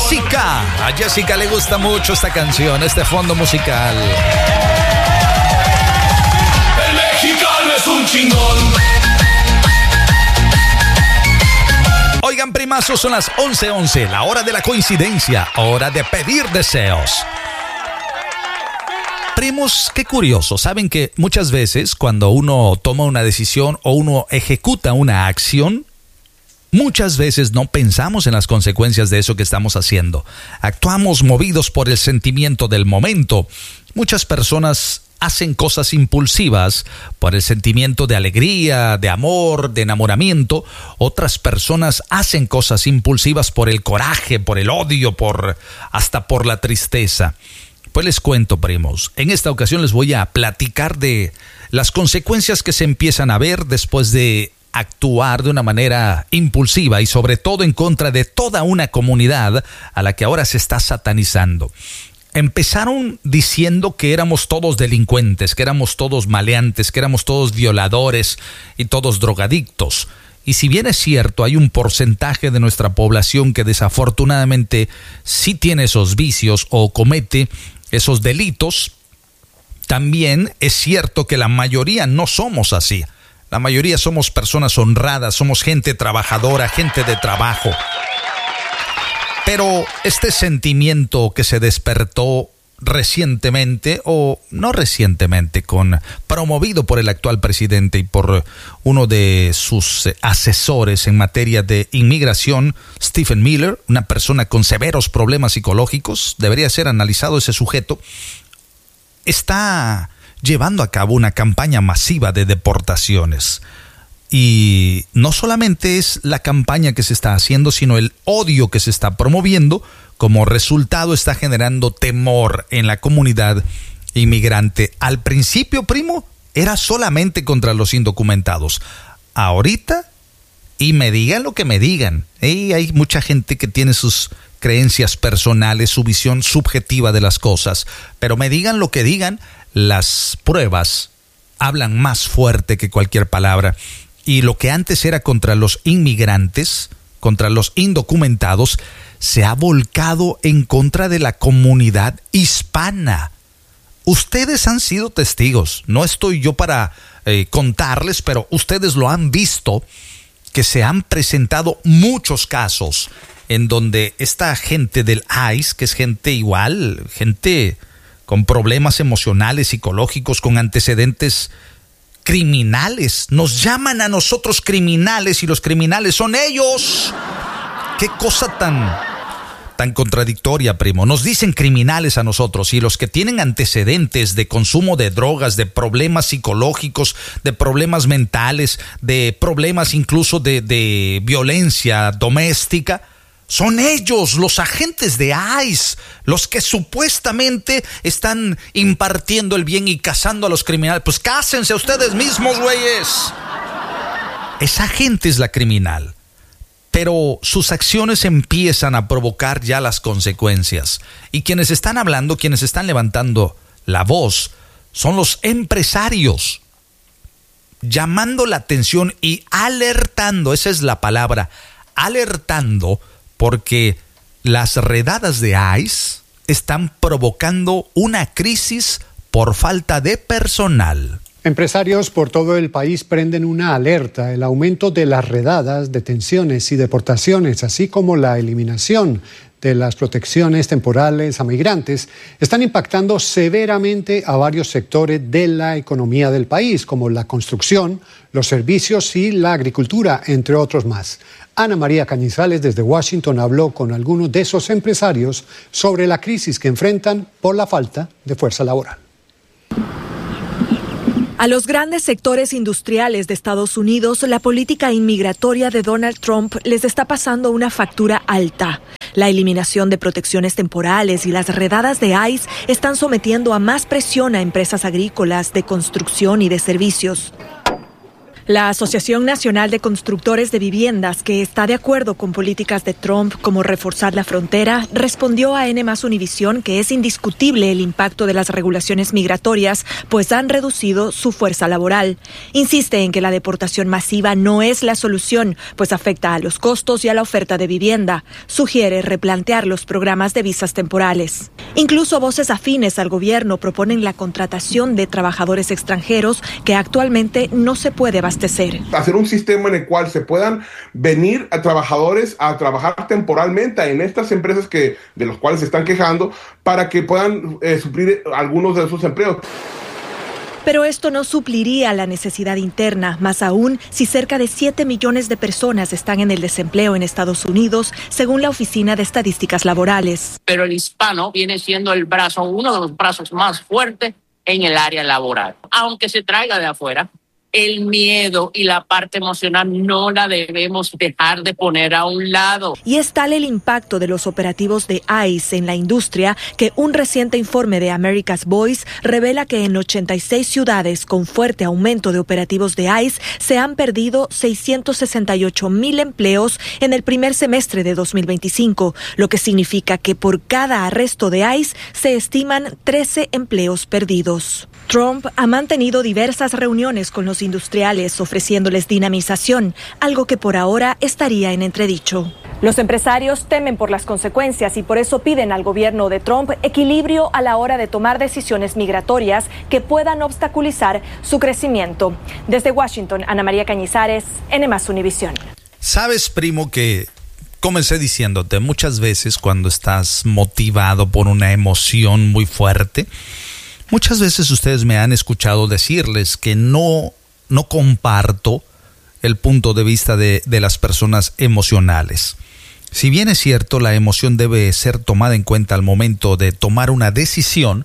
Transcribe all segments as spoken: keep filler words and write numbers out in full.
Jessica. A Jessica le gusta mucho esta canción, este fondo musical. El mexicano es un chingón. Oigan, primazos, son las once once, la hora de la coincidencia, hora de pedir deseos. Primos, qué curioso, saben que muchas veces cuando uno toma una decisión o uno ejecuta una acción, muchas veces no pensamos en las consecuencias de eso que estamos haciendo. Actuamos movidos por el sentimiento del momento. Muchas personas hacen cosas impulsivas por el sentimiento de alegría, de amor, de enamoramiento. Otras personas hacen cosas impulsivas por el coraje, por el odio, por hasta por la tristeza. Pues les cuento, primos, en esta ocasión les voy a platicar de las consecuencias que se empiezan a ver después de actuar de una manera impulsiva y sobre todo en contra de toda una comunidad a la que ahora se está satanizando. Empezaron diciendo que éramos todos delincuentes, que éramos todos maleantes, que éramos todos violadores y todos drogadictos. Y si bien es cierto, hay un porcentaje de nuestra población que desafortunadamente sí tiene esos vicios o comete esos delitos, también es cierto que la mayoría no somos así. La mayoría somos personas honradas, somos gente trabajadora, gente de trabajo. Pero este sentimiento que se despertó recientemente, o no recientemente, con promovido por el actual presidente y por uno de sus asesores en materia de inmigración, Stephen Miller, una persona con severos problemas psicológicos, debería ser analizado ese sujeto, está llevando a cabo una campaña masiva de deportaciones. Y no solamente es la campaña que se está haciendo, sino el odio que se está promoviendo. Como resultado está generando temor en la comunidad inmigrante. Al principio, primo, era solamente contra los indocumentados. Ahorita, y me digan lo que me digan, ¿eh? Hay mucha gente que tiene sus creencias personales, su visión subjetiva de las cosas, pero me digan lo que digan, las pruebas hablan más fuerte que cualquier palabra. Y lo que antes era contra los inmigrantes, contra los indocumentados, se ha volcado en contra de la comunidad hispana. Ustedes han sido testigos, no estoy yo para eh, contarles, pero ustedes lo han visto, que se han presentado muchos casos en donde esta gente del I C E, que es gente igual, gente con problemas emocionales, psicológicos, con antecedentes criminales, nos llaman a nosotros criminales y los criminales son ellos. Qué cosa tan, tan contradictoria, primo. Nos dicen criminales a nosotros y los que tienen antecedentes de consumo de drogas, de problemas psicológicos, de problemas mentales, de problemas incluso de, de violencia doméstica, son ellos, los agentes de I C E, los que supuestamente están impartiendo el bien y cazando a los criminales. Pues cásense ustedes mismos, güeyes. Esa gente es la criminal. Pero sus acciones empiezan a provocar ya las consecuencias. Y quienes están hablando, quienes están levantando la voz, son los empresarios, llamando la atención y alertando, esa es la palabra, alertando, porque las redadas de I C E están provocando una crisis por falta de personal. Empresarios por todo el país prenden una alerta. El aumento de las redadas, detenciones y deportaciones, así como la eliminación de las protecciones temporales a migrantes, están impactando severamente a varios sectores de la economía del país, como la construcción, los servicios y la agricultura, entre otros más. Ana María Cañizales desde Washington habló con algunos de esos empresarios sobre la crisis que enfrentan por la falta de fuerza laboral. A los grandes sectores industriales de Estados Unidos, la política inmigratoria de Donald Trump les está pasando una factura alta. La eliminación de protecciones temporales y las redadas de I C E están sometiendo a más presión a empresas agrícolas, de construcción y de servicios. La Asociación Nacional de Constructores de Viviendas, que está de acuerdo con políticas de Trump como reforzar la frontera, respondió a N más Univisión que es indiscutible el impacto de las regulaciones migratorias, pues han reducido su fuerza laboral. Insiste en que la deportación masiva no es la solución, pues afecta a los costos y a la oferta de vivienda. Sugiere replantear los programas de visas temporales. Incluso voces afines al gobierno proponen la contratación de trabajadores extranjeros que actualmente no se puede abastecer. Hacer un sistema en el cual se puedan venir a trabajadores a trabajar temporalmente en estas empresas que, de los cuales se están quejando, para que puedan eh, suplir algunos de esos empleos. Pero esto no supliría la necesidad interna, más aún si cerca de siete millones de personas están en el desempleo en Estados Unidos, según la Oficina de Estadísticas Laborales. Pero el hispano viene siendo el brazo, uno de los brazos más fuertes en el área laboral, aunque se traiga de afuera. El miedo y la parte emocional no la debemos dejar de poner a un lado. Y es tal el impacto de los operativos de ICE en la industria que un reciente informe de America's Voice revela que en ochenta y seis ciudades con fuerte aumento de operativos de ICE se han perdido seiscientos sesenta y ocho mil empleos en el primer semestre de dos mil veinticinco, lo que significa que por cada arresto de ICE se estiman trece empleos perdidos. Trump ha mantenido diversas reuniones con los industriales ofreciéndoles dinamización, algo que por ahora estaría en entredicho. Los empresarios temen por las consecuencias y por eso piden al gobierno de Trump equilibrio a la hora de tomar decisiones migratorias que puedan obstaculizar su crecimiento. Desde Washington, Ana María Cañizares, N más Univisión. Sabes, primo, que comencé diciéndote muchas veces cuando estás motivado por una emoción muy fuerte. Muchas veces ustedes me han escuchado decirles que no, no comparto el punto de vista de, de las personas emocionales. Si bien es cierto, la emoción debe ser tomada en cuenta al momento de tomar una decisión,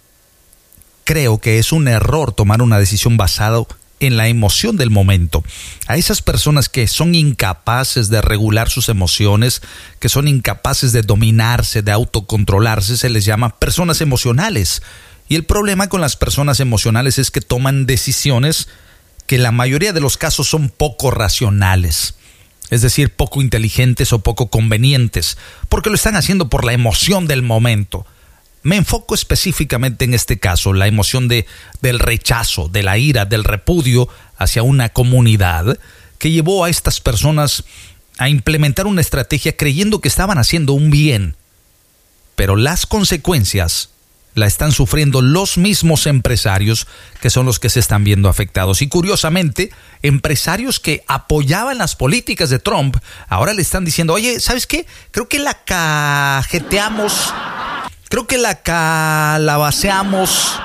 creo que es un error tomar una decisión basada en la emoción del momento. A esas personas que son incapaces de regular sus emociones, que son incapaces de dominarse, de autocontrolarse, se les llama personas emocionales. Y el problema con las personas emocionales es que toman decisiones que en la mayoría de los casos son poco racionales, es decir, poco inteligentes o poco convenientes, porque lo están haciendo por la emoción del momento. Me enfoco específicamente en este caso, la emoción de, del rechazo, de la ira, del repudio hacia una comunidad que llevó a estas personas a implementar una estrategia creyendo que estaban haciendo un bien, pero las consecuencias la están sufriendo los mismos empresarios que son los que se están viendo afectados. Y curiosamente, empresarios que apoyaban las políticas de Trump, ahora le están diciendo, oye, ¿sabes qué? Creo que la cajeteamos, creo que la calabaceamos.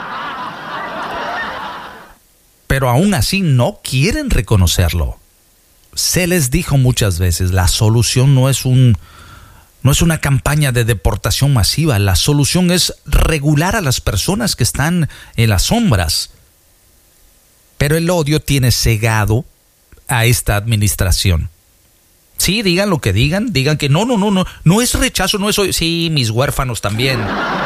Pero aún así no quieren reconocerlo. Se les dijo muchas veces, la solución no es un... No es una campaña de deportación masiva. La solución es regular a las personas que están en las sombras. Pero el odio tiene cegado a esta administración. Sí, digan lo que digan. Digan que no, no, no, no. No es rechazo, no es odio. Sí, mis huérfanos también.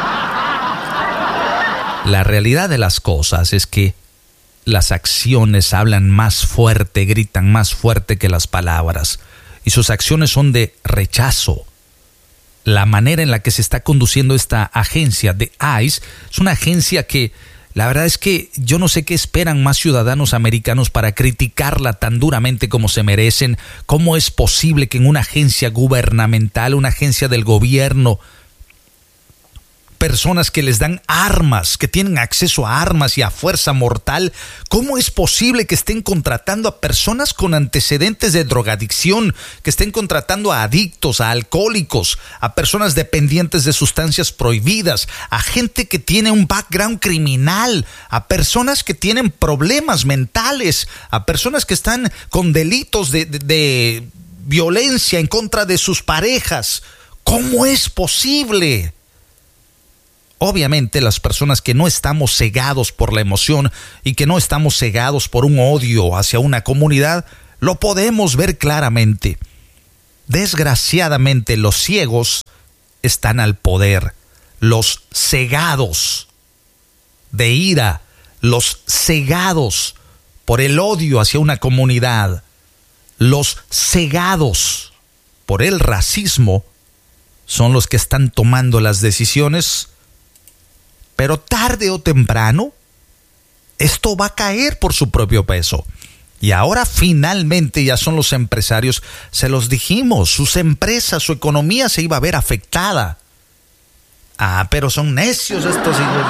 La realidad de las cosas es que las acciones hablan más fuerte, gritan más fuerte que las palabras. Y sus acciones son de rechazo. La manera en la que se está conduciendo esta agencia de ICE es una agencia que la verdad es que yo no sé qué esperan más ciudadanos americanos para criticarla tan duramente como se merecen. ¿Cómo es posible que en una agencia gubernamental, una agencia del gobierno, personas que les dan armas, que tienen acceso a armas y a fuerza mortal, cómo es posible que estén contratando a personas con antecedentes de drogadicción, que estén contratando a adictos, a alcohólicos, a personas dependientes de sustancias prohibidas, a gente que tiene un background criminal, a personas que tienen problemas mentales, a personas que están con delitos de, de, de violencia en contra de sus parejas? ¿Cómo es posible? Obviamente las personas que no estamos cegados por la emoción y que no estamos cegados por un odio hacia una comunidad, lo podemos ver claramente. Desgraciadamente los ciegos están al poder, los cegados de ira, los cegados por el odio hacia una comunidad, los cegados por el racismo, son los que están tomando las decisiones, pero tarde o temprano esto va a caer por su propio peso. Y ahora finalmente ya son los empresarios, se los dijimos, sus empresas, su economía se iba a ver afectada. Ah, pero son necios estos hijos.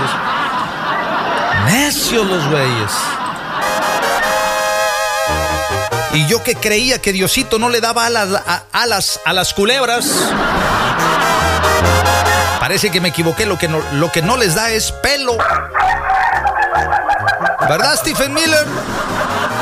Necios los güeyes. Y yo que creía que Diosito no le daba alas a, alas a las culebras, parece que me equivoqué, lo que no, lo que no les da es pelo. ¿Verdad, Stephen Miller?